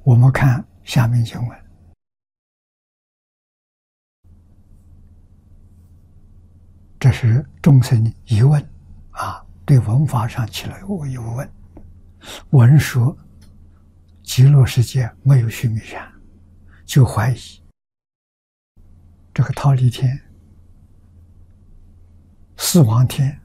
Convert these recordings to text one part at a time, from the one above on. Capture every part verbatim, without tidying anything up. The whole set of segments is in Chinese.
我们看下面经文，这是众生疑问啊，对文法上起了疑问。文说极乐世界没有须弥山，就怀疑这个忉利天、四王天，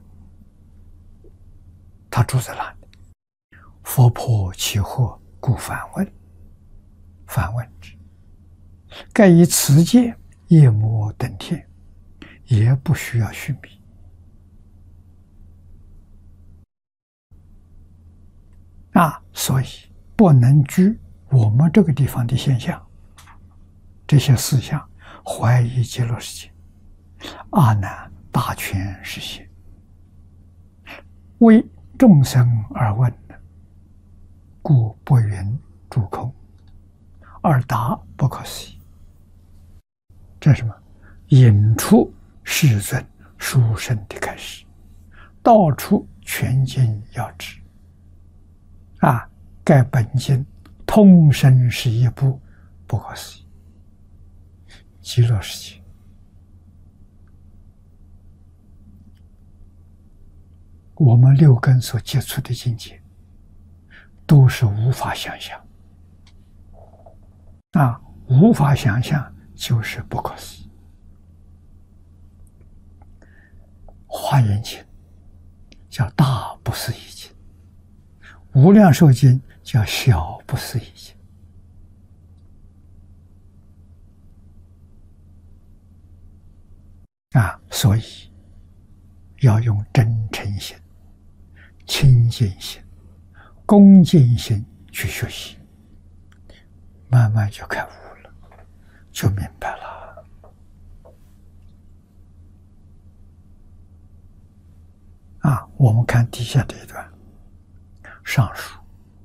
他住在哪里？佛破其惑，故反问。反问之，盖以此界夜摩等天，也不需要须弥。啊，所以不能居我们这个地方的现象，这些思想怀疑极乐世界，阿难大权实现，为众生而问的，故不云诸空，而答不可思议。这是什么？引出世尊殊胜的开始，道出全经要旨。啊，盖本经通生是一部，不可思议。极乐世界，我们六根所接触的境界，都是无法想象。啊，无法想象就是不可思议。华严经叫大不思议经，无量寿经叫小不思议经。啊，所以要用真诚心、清净心、恭敬心去学习，慢慢就开悟了，就明白了。啊，我们看底下这一段，上述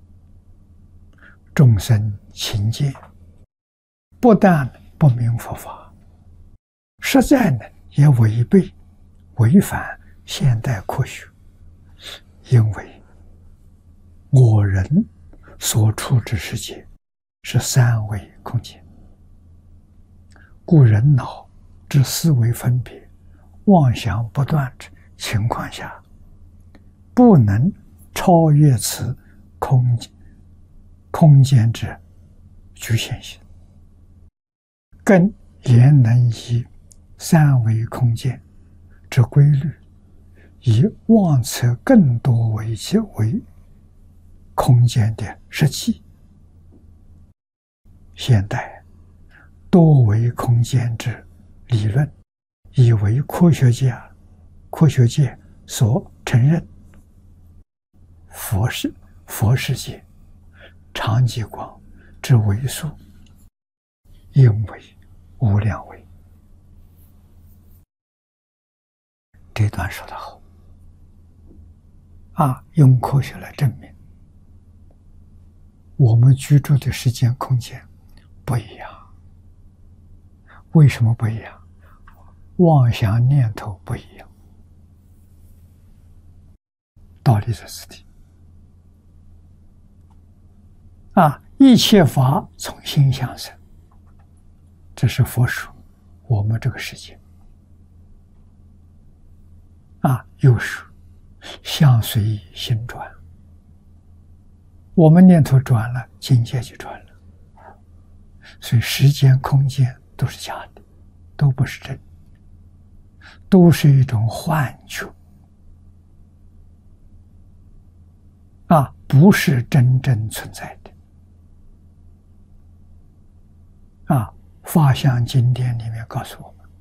众生情见，不但不明佛法，实在呢也违背、违反现代科学，因为我人所处之世界是三维空间，故人脑之思维分别、妄想不断之情况下，不能超越此空间空间之局限性，更也能以三维空间之规律，以妄测更多维其为空间的实际。现代多维空间之理论，已为科学家、科学界所承认。佛世佛世界长极光之维数，因为无量维。这段说得好啊，用科学来证明我们居住的时间空间不一样。为什么不一样？妄想念头不一样，道理在此地。啊，一切法从心想生，这是佛说我们这个世界。啊，又说相随心转，我们念头转了，境界就转了。所以时间空间都是假的，都不是真，都是一种幻觉。啊，不是真正存在的。啊，法相经典里面告诉我们，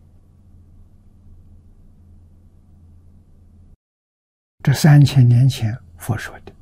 这三千年前佛说的，